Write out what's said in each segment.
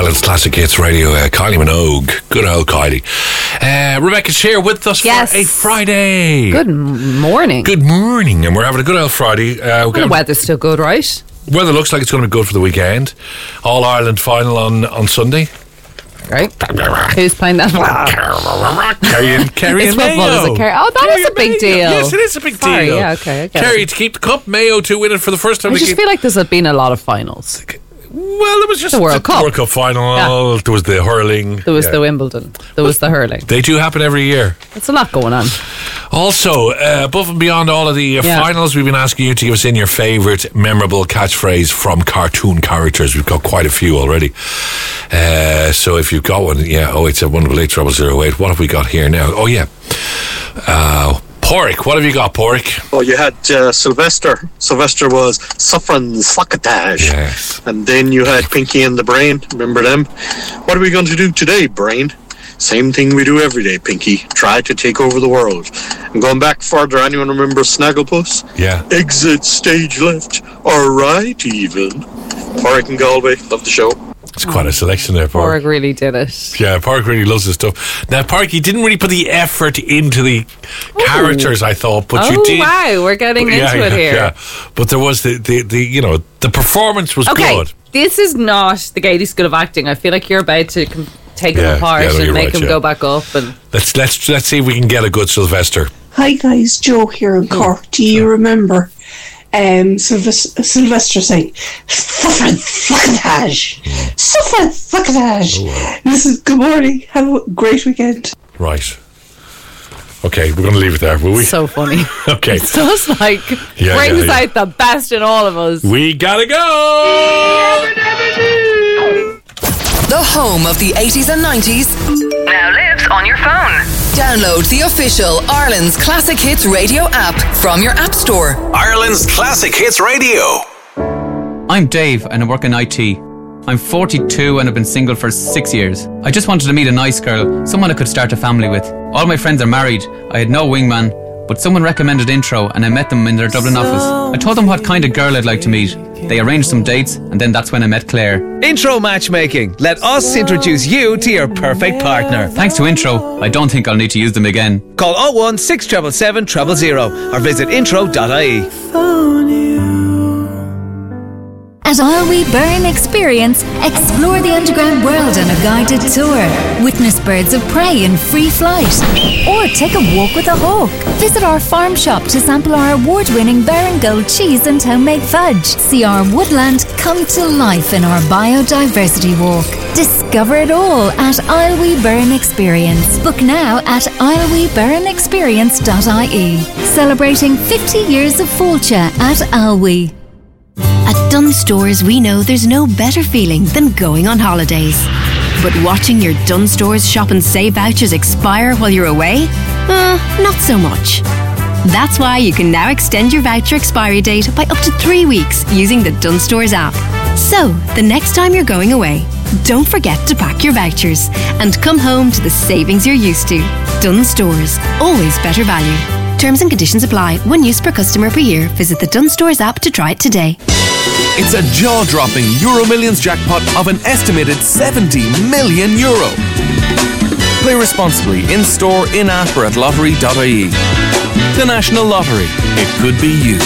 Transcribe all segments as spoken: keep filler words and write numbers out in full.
Ireland's Classic Hits Radio. Uh, Kylie Minogue. Good old Kylie. Uh, Rebecca's here with us yes. for a Friday. Good morning. Good morning. And we're having a good old Friday. Uh, the weather's still good, right? Weather looks like it's going to be good for the weekend. All Ireland final on, on Sunday. Right. Who's playing that? Kerry and Kerry it's and football, Mayo. Is it Kerry? Oh, that Kerry is a big Mayo. deal. Yes, it is a big Sorry, deal. Yeah, okay. I get Kerry it. to keep the cup, Mayo to win it for the first time. I just feel like there's been a lot of finals. Well, it was just the World the Cup. World Cup final. Yeah. There was the hurling. There was yeah. the Wimbledon. There was the hurling. They do happen every year. It's a lot going on. Also, uh, above and beyond all of the uh, yeah. finals, we've been asking you to give us in your favourite memorable catchphrase from cartoon characters. We've got quite a few already. Uh, so if you've got one, yeah, oh eight seven one eight zero zero zero eight. What have we got here now? Oh, yeah. Uh... Porrick, what have you got, Porrick? Oh, you had uh, Sylvester. Sylvester was suffering succotash. Yes. And then you had Pinky and the Brain. Remember them? What are we going to do today, Brain? Same thing we do every day, Pinky. Try to take over the world. And going back further, anyone remember Snagglepuss? Yeah. Exit stage left, or right even. Porrick and Galway, love the show. It's quite a selection there, Porrick. Porrick really did it. Yeah, Porrick really loves his stuff. Now, Porrick, you didn't really put the effort into the Ooh. characters, I thought, but oh, you did. Wow, we're getting but, into yeah, it yeah, here. Yeah, but there was the, the, the, you know, the performance was okay, good. This is not the Gaiety School of Acting. I feel like you're about to com- take yeah, him apart yeah, no, and make right, him yeah. go back up. And let's let's let's see if we can get a good Sylvester. Hi guys, Joe here in Cork. Do you remember um, Sylvester, Sylvester saying "Suffer succotash, suffer succotash"? This is good morning. Have a great weekend. Right. Okay, we're going to leave it there, will we? So funny. Okay. It's just like yeah, brings yeah, yeah. out the best in all of us. We gotta go. The home of the eighties and nineties now lives on your phone. Download the official Ireland's Classic Hits Radio app from your app store. Ireland's Classic Hits Radio. I'm Dave and I work in I T. I'm forty-two and I've been single for six years. I just wanted to meet a nice girl, someone I could start a family with. All my friends are married. I had no wingman, but someone recommended Intro and I met them in their Dublin so office. I told them what kind of girl I'd like to meet. They arranged some dates and then that's when I met Claire. Intro Matchmaking. Let us introduce you to your perfect partner. Thanks to Intro, I don't think I'll need to use them again. Call oh one six seven seven zero zero zero or visit intro dot I E. At Isle Burn Experience, explore the underground world on a guided tour. Witness birds of prey in free flight. Or take a walk with a hawk. Visit our farm shop to sample our award-winning Baron Gold cheese and homemade fudge. See our woodland come to life in our biodiversity walk. Discover it all at Isle Burn Experience. Book now at isle burn experience dot I E. Celebrating fifty years of Fáilte at Isle. At Dunnes Stores, we know there's no better feeling than going on holidays. But watching your Dunnes Stores shop and save vouchers expire while you're away? Uh, not so much. That's why you can now extend your voucher expiry date by up to three weeks using the Dunnes Stores app. So, the next time you're going away, don't forget to pack your vouchers and come home to the savings you're used to. Dunnes Stores, always better value. Terms and conditions apply. One use per customer per year. Visit the Dunnes Stores app to try it today. It's a jaw-dropping Euro Millions jackpot of an estimated seventy million euro. Play responsibly in-store, in-app or at lottery dot I E. The National Lottery. It could be you.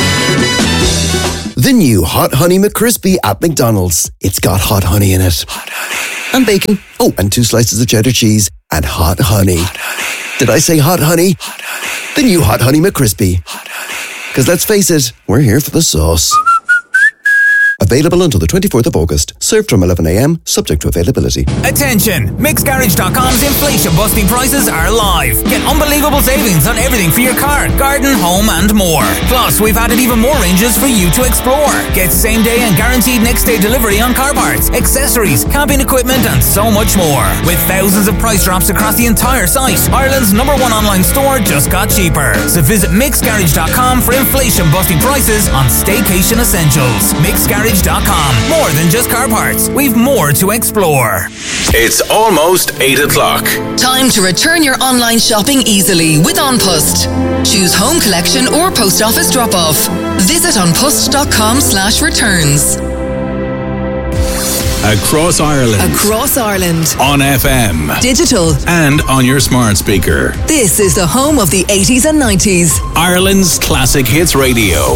The new Hot Honey McCrispy at McDonald's. It's got hot honey in it. Hot honey. And bacon. Oh, and two slices of cheddar cheese. And hot honey. Hot honey. Did I say hot honey? Hot honey. The new Hot Honey McCrispy. Hot honey. Because let's face it, we're here for the sauce. Available until the twenty-fourth of August. Served from eleven a.m, subject to availability. Attention! Mix Garage dot com's inflation-busting prices are live. Get unbelievable savings on everything for your car, garden, home and more. Plus, we've added even more ranges for you to explore. Get same-day and guaranteed next-day delivery on car parts, accessories, camping equipment and so much more. With thousands of price drops across the entire site, Ireland's number one online store just got cheaper. So visit Mix Garage dot com for inflation-busting prices on staycation essentials. Mix Garage dot com. More than just car parts. We've more to explore. It's almost eight o'clock. Time to return your online shopping easily with OnPost. Choose home collection or post office drop-off. Visit onpost dot com slash returns. Across Ireland. Across Ireland. On F M. Digital. And on your smart speaker. This is the home of the eighties and nineties. Ireland's Classic Hits Radio.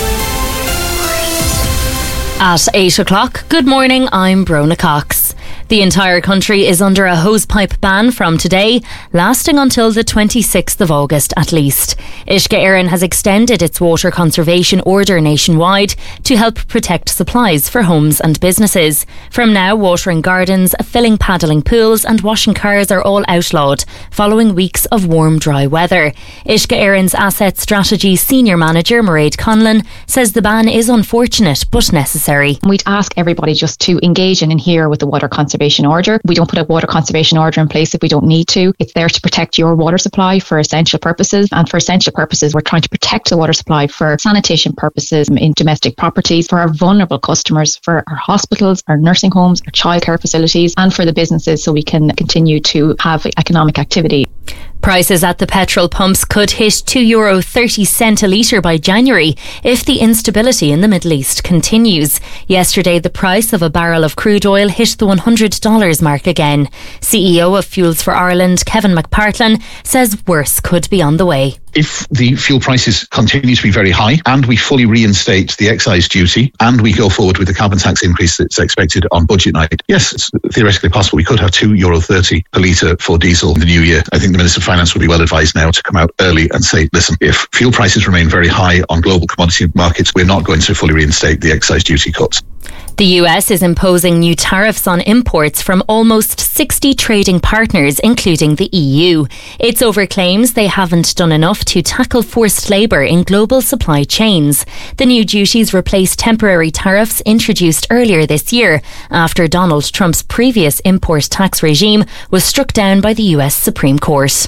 At eight o'clock, good morning, I'm Brona Cox. The entire country is under a hosepipe ban from today, lasting until the twenty-sixth of August at least. Uisce Éireann has extended its water conservation order nationwide to help protect supplies for homes and businesses. From now, watering gardens, filling paddling pools and washing cars are all outlawed, following weeks of warm, dry weather. Uisce Éireann's Asset Strategy Senior Manager, Mairead Conlon, says the ban is unfortunate but necessary. We'd ask everybody just to engage and adhere with the water conservation order. We don't put a water conservation order in place if we don't need to. It's there to protect your water supply for essential purposes, and for essential purposes we're trying to protect the water supply for sanitation purposes in domestic properties, for our vulnerable customers, for our hospitals, our nursing homes, our childcare facilities, and for the businesses, so we can continue to have economic activity. Prices at the petrol pumps could hit two euro thirty cent a litre by January if the instability in the Middle East continues. Yesterday, the price of a barrel of crude oil hit the one hundred dollars mark again. C E O of Fuels for Ireland, Kevin McPartlin, says worse could be on the way. If the fuel prices continue to be very high and we fully reinstate the excise duty and we go forward with the carbon tax increase that's expected on budget night, yes, it's theoretically possible. We could have two euro thirty per litre for diesel in the new year. I think the Minister of Finance would be well advised now to come out early and say, listen, if fuel prices remain very high on global commodity markets, we're not going to fully reinstate the excise duty cuts. The U S is imposing new tariffs on imports from almost sixty trading partners, including the E U. It's over claims they haven't done enough to tackle forced labour in global supply chains. The new duties replace temporary tariffs introduced earlier this year after Donald Trump's previous import tax regime was struck down by the U S Supreme Court.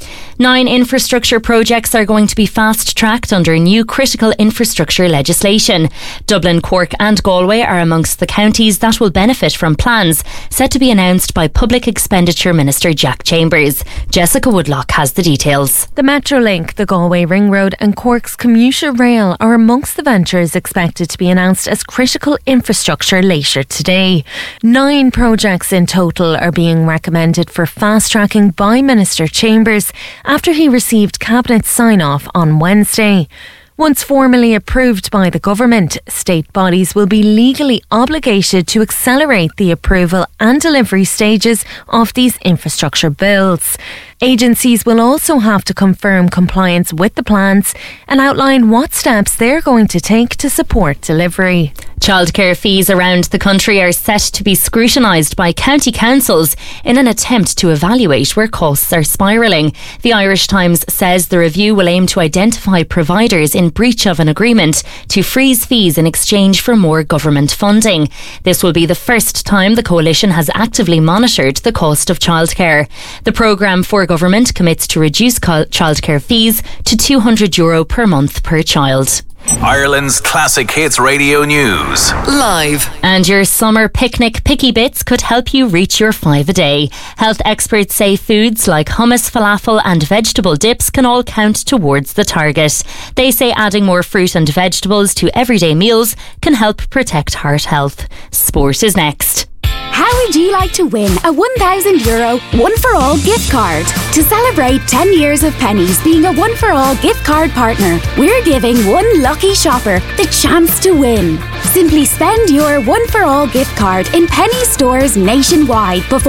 Nine infrastructure projects are going to be fast-tracked under new critical infrastructure legislation. Dublin, Cork and Galway are amongst the counties that will benefit from plans set to be announced by Public Expenditure Minister Jack Chambers. Jessica Woodlock has the details. The Metrolink, the Galway Ring Road and Cork's commuter rail are amongst the ventures expected to be announced as critical infrastructure later today. Nine projects in total are being recommended for fast-tracking by Minister Chambers after he received Cabinet sign-off on Wednesday. Once formally approved by the government, state bodies will be legally obligated to accelerate the approval and delivery stages of these infrastructure builds. Agencies will also have to confirm compliance with the plans and outline what steps they're going to take to support delivery. Childcare fees around the country are set to be scrutinised by county councils in an attempt to evaluate where costs are spiralling. The Irish Times says the review will aim to identify providers in breach of an agreement to freeze fees in exchange for more government funding. This will be the first time the coalition has actively monitored the cost of childcare. The programme for government commits to reduce childcare fees to two hundred euro per month per child. Ireland's Classic Hits Radio News. Live. And your summer picnic picky bits could help you reach your five a day. Health experts say foods like hummus, falafel and vegetable dips can all count towards the target. They say adding more fruit and vegetables to everyday meals can help protect heart health. Sport is next. How would you like to win a one thousand euro One for All gift card? To celebrate ten years of Penneys being a One for All gift card partner, we're giving one lucky shopper the chance to win. Simply spend your One for All gift card in Penneys stores nationwide before